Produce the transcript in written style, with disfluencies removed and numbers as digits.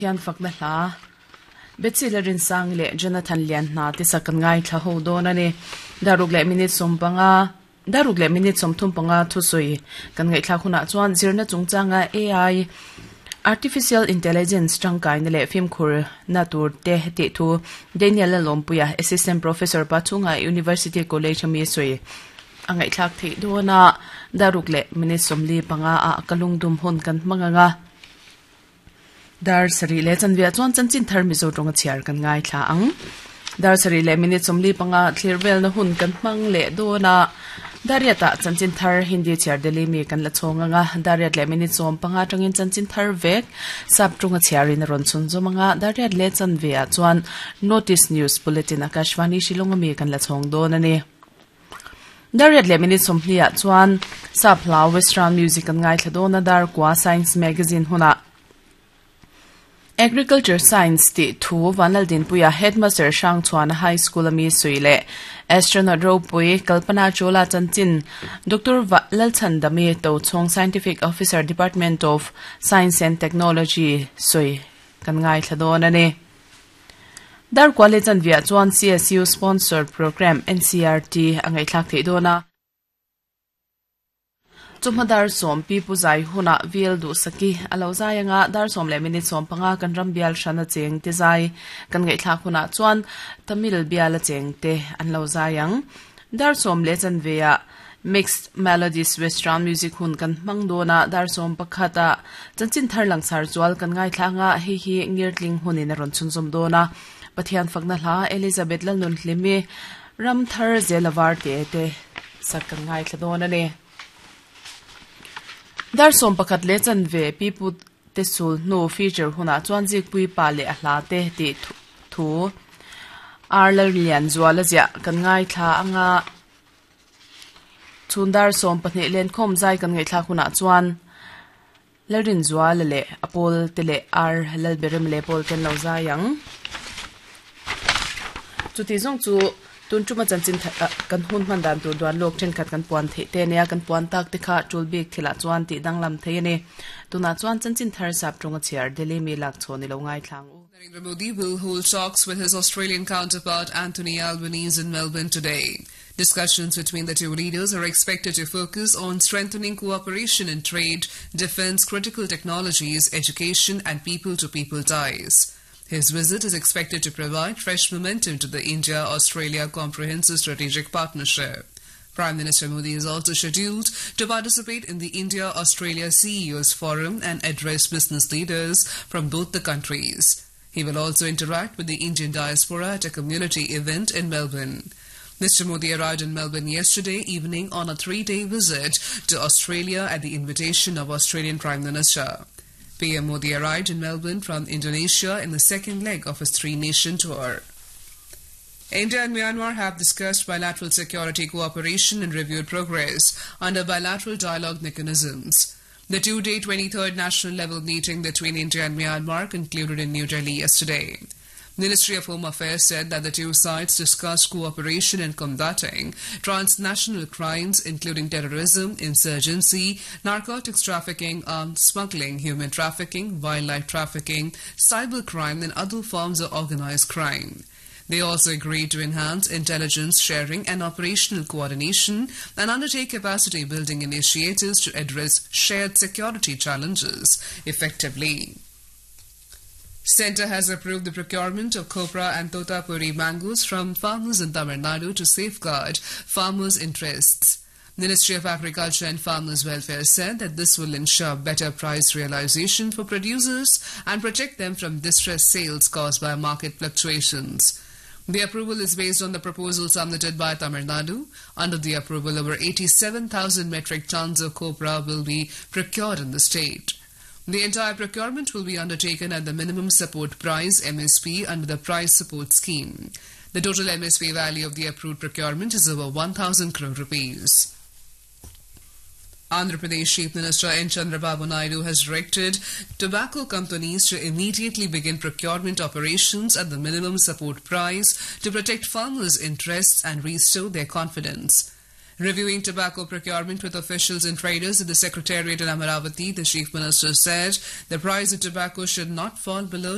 Yan fakna la Betsilerin sang le Jonathan Lian na ti sakan ngai thla ho do na ni daruk le minute som thum panga thusoi kan ngai thla khuna chuan zirna chungchanga AI Artificial Intelligence tangkai ne le film khur na tur te ti thu Daniel Lompuya Assistant Professor Pachunga University College mi soi angai thlak thi do na daruk le minute som li panga a kalungdum hon kan manganga Dar sari le chanvia chuan chanchin thar mizo tonga chiar kan ngai thla ang dar sari le minute somli panga clearwell na hun kan mang le do na dariata chanchin thar hindi chiar deli mi kan la chonga nga dariat le minute som panga tangin chanchin thar vek sap tonga chiarin ron chun zomanga dariat le chanvia chuan notice news bulletin akashwani shilong mi kan la chong do na ni dariat le minute somlia chuan sapla western music kan ngai thla do na dar kwa science magazine huna Agriculture Science ti thu Vanal din puya Headmaster Shang Chuan High School ami suile astronaut ro pui Kalpana Chola chanchin Dr. Lal Chandami to chong Scientific Officer Department of Science and Technology sui kan ngai thladon ani Dar college an via chuan CSU sponsored program NCRT angai thlak thei dona Chumadar som pi puzai huna vil du saki alauzayanga dar som le minute som panga kan rambial shana cheng te zai kan ngai thla khuna chuan tamil biala cheng te an lauzayang dar som le chan vea mixed melodies western music hun kan mangdona dar som pakhata chanchin thar langsar chual kan ngai thlanga hi ngirtling hunin ron chunzom dona pathian fakna hla Elizabeth lalnun hlimi ram thar zelawar te sakkan ngai thladona ne Dar som pakat le chan ve pipu te sul no feature huna chuan jik pui pa le ahla te ti thu arlar lian zwala ja kan ngai thla anga chundar som pahne len khom zai kan ngai thla huna chuan lerin zwala le apol te le ar lal berem le pol ten lo zayang chuti zong chu tun chuma chanchin kan hun man dan tur dwan lok chen khat kan puan the te ne kan puan tak te kha tul bek thila chuan ti danglam thei ne tuna chuan chanchin thar sap tonga chiar Delhi mi lak choni lo ngai thlang Narendra Modi will hold talks with his Australian counterpart Anthony Albanese in Melbourne today. Discussions between the two leaders are expected to focus on strengthening cooperation in trade, defence, critical technologies, education and people-to-people ties. His visit is expected to provide fresh momentum to the India-Australia Comprehensive Strategic Partnership. Prime Minister Modi is also scheduled to participate in the India-Australia CEOs Forum and address business leaders from both the countries. He will also interact with the Indian diaspora at a community event in Melbourne. Mr. Modi arrived in Melbourne yesterday evening on a 3-day visit to Australia at the invitation of Australian Prime Minister. PM Modi arrived in Melbourne from Indonesia in the second leg of his 3-nation tour. India and Myanmar have discussed bilateral security cooperation and reviewed progress under bilateral dialogue mechanisms. The 2-day 23rd national level meeting between India and Myanmar concluded in New Delhi yesterday. Ministry of Home Affairs said that the two sides discussed cooperation in combating transnational crimes including terrorism, insurgency, narcotics trafficking, arms smuggling, human trafficking, wildlife trafficking, cybercrime and other forms of organized crime. They also agreed to enhance intelligence sharing and operational coordination and undertake capacity building initiatives to address shared security challenges effectively. Centre has approved the procurement of copra and totapuri mangoes from farmers in Tamil Nadu to safeguard farmers' interests. Ministry of Agriculture and Farmers' Welfare said that this will ensure better price realization for producers and protect them from distressed sales caused by market fluctuations. The approval is based on the proposal submitted by Tamil Nadu. Under the approval, over 87,000 metric tons of copra will be procured in the state. The entire procurement will be undertaken at the minimum support price MSP under the price support scheme. The total MSP value of the approved procurement is over 1,000 crore rupees. Andhra Pradesh Chief Minister N. Chandrababu Naidu has directed tobacco companies to immediately begin procurement operations at the minimum support price to protect farmers' interests and restore their confidence. Reviewing tobacco procurement with officials and traders at the Secretariat in Amaravati, the Chief Minister said the price of tobacco should not fall below